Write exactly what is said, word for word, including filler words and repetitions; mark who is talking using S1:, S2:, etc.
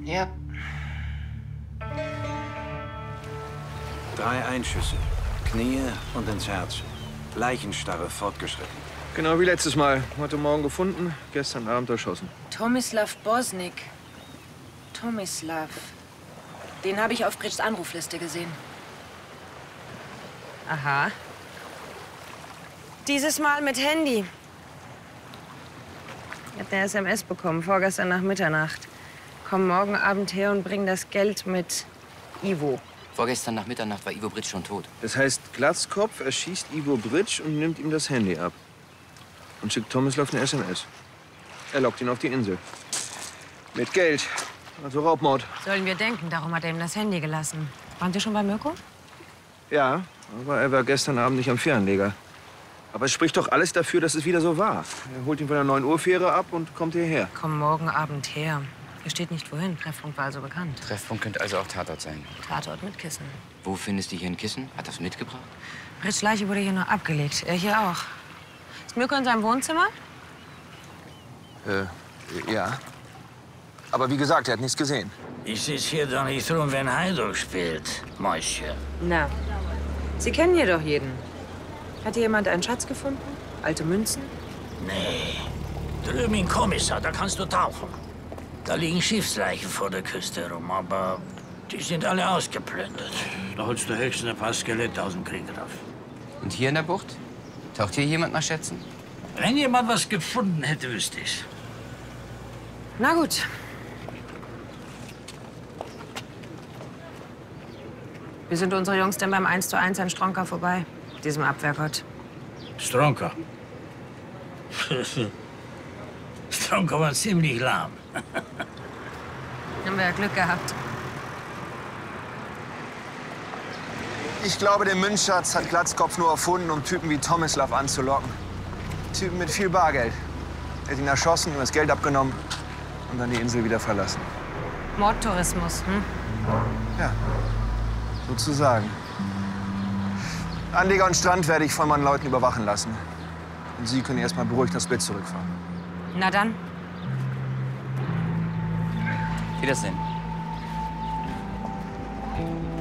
S1: Ja.
S2: Drei Einschüsse. Knie und ins Herz. Leichenstarre fortgeschritten.
S3: Genau wie letztes Mal. Heute Morgen gefunden, gestern Abend erschossen.
S1: Tomislav Bosnik. Tomislav. Den habe ich auf Britschs Anrufliste gesehen.
S4: Aha. Dieses Mal mit Handy. Ich hab eine S M S bekommen, vorgestern nach Mitternacht. Komm morgen Abend her und bring das Geld mit Ivo.
S5: Vorgestern nach Mitternacht war Ivo Britsch schon tot.
S3: Das heißt, Glatzkopf erschießt Ivo Britsch und nimmt ihm das Handy ab. Und schickt Tomislav eine S M S. Er lockt ihn auf die Insel. Mit Geld. Also Raubmord.
S4: Sollen wir denken, darum hat er ihm das Handy gelassen. Waren Sie schon bei Mirko?
S3: Ja, aber er war gestern Abend nicht am Fähranleger. Aber es spricht doch alles dafür, dass es wieder so war. Er holt ihn von der neun Uhr Fähre ab und kommt hierher.
S4: Komm morgen Abend her. Hier steht nicht wohin. Treffpunkt war also bekannt.
S5: Treffpunkt könnte also auch Tatort sein.
S4: Tatort mit Kissen.
S5: Wo findest du hier ein Kissen? Hat das mitgebracht?
S4: Britschs Leiche wurde hier noch abgelegt. Er hier auch. Ist Mirko in seinem Wohnzimmer?
S3: Äh, ja. Aber wie gesagt, er hat nichts gesehen.
S6: Ich sitze hier doch nicht rum, wenn Heidel spielt, Mäuschen.
S4: Na, Sie kennen hier doch jeden. Hat hier jemand einen Schatz gefunden? Alte Münzen?
S6: Nee. Drüben im Kommissar, da kannst du tauchen. Da liegen Schiffsleichen vor der Küste rum, aber die sind alle ausgeplündert. Da holst du höchstens ein paar Skelette aus dem Krieg drauf.
S5: Und hier in der Bucht? Taucht hier jemand nach Schätzen?
S6: Wenn jemand was gefunden hätte, wüsste ich's.
S4: Na gut. Wie sind unsere Jungs denn beim eins zu eins an Stronka vorbei? Diesem Abwehrgott.
S6: Stronka. Stronka war ziemlich lahm.
S4: Haben wir ja Glück gehabt.
S3: Ich glaube, den Münzschatz hat Glatzkopf nur erfunden, um Typen wie Tomislav anzulocken. Typen mit viel Bargeld. Er hat ihn erschossen, ihm das Geld abgenommen und dann die Insel wieder verlassen.
S4: Mordtourismus, hm?
S3: Ja, sozusagen. Anleger und Strand werde ich von meinen Leuten überwachen lassen. Und Sie können erst mal beruhigt das Bett zurückfahren.
S4: Na dann.
S5: Wiedersehen.